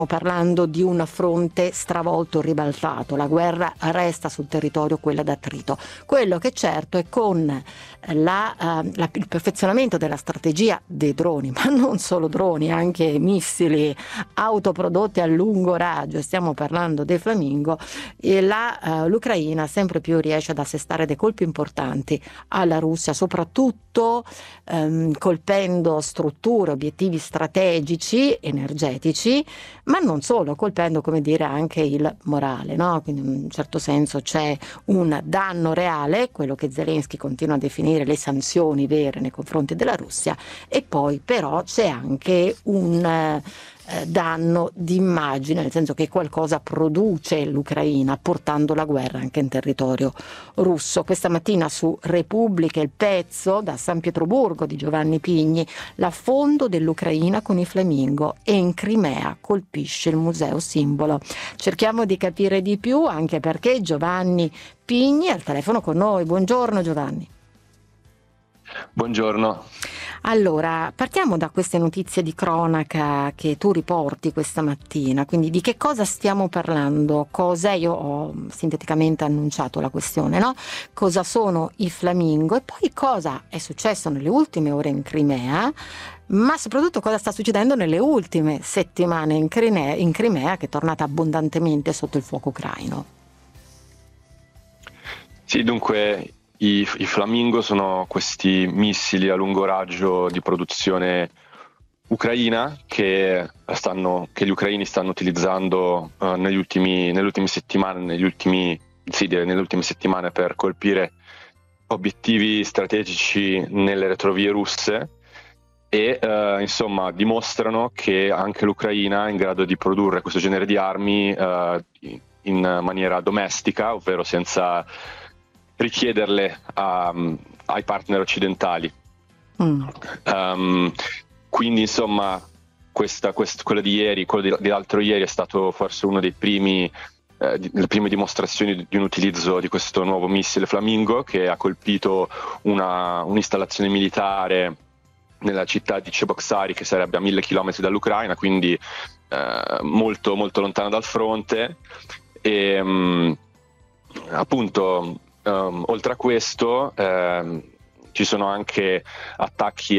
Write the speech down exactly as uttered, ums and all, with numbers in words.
parlando di un fronte stravolto, ribaltato. La guerra resta sul territorio quella d'attrito. Quello che certo è con la, uh, la, il perfezionamento della strategia dei droni, ma non solo droni, anche missili autoprodotti a lungo raggio, stiamo parlando dei Flamingo, e la, uh, l'Ucraina sempre più riesce ad assestare dei colpi importanti alla Russia, soprattutto um, colpendo strutture, obiettivi strategici, energetici, ma non solo, colpendo, come dire, anche il morale, no? Quindi in un certo senso c'è un danno reale, quello che Zelensky continua a definire le sanzioni vere nei confronti della Russia, e poi però c'è anche un eh, danno d'immagine, nel senso che qualcosa produce l'Ucraina portando la guerra anche in territorio russo. Questa mattina su Repubblica il pezzo da San Pietroburgo di Giovanni Pigni, l'affondo dell'Ucraina con i Flamingo e in Crimea colpisce il museo simbolo. Cerchiamo di capire di più, anche perché Giovanni Pigni è al telefono con noi. Buongiorno Giovanni. Buongiorno. Allora, partiamo da queste notizie di cronaca che tu riporti questa mattina, quindi di che cosa stiamo parlando? Cos'è? Io ho sinteticamente annunciato la questione, no? Cosa sono i Flamingo e poi cosa è successo nelle ultime ore in Crimea, ma soprattutto cosa sta succedendo nelle ultime settimane in Crimea, in Crimea che è tornata abbondantemente sotto il fuoco ucraino. Sì, dunque i, i Flamingo sono questi missili a lungo raggio di produzione ucraina che, stanno, che gli ucraini stanno utilizzando uh, negli ultimi, nelle ultime settimane, negli ultimi, sì, nelle ultime settimane per colpire obiettivi strategici nelle retrovie russe e uh, insomma dimostrano che anche l'Ucraina è in grado di produrre questo genere di armi uh, in maniera domestica, ovvero senza richiederle a, ai partner occidentali. Mm. Um, quindi insomma questa, questa, quello di ieri, quello di, di l'altro ieri è stato forse uno dei primi eh, di, delle prime dimostrazioni di, di un utilizzo di questo nuovo missile Flamingo che ha colpito una, un'installazione militare nella città di Cheboksary, che sarebbe a mille chilometri dall'Ucraina, quindi eh, molto molto lontana dal fronte. E um, appunto Um, oltre a questo um, ci sono anche attacchi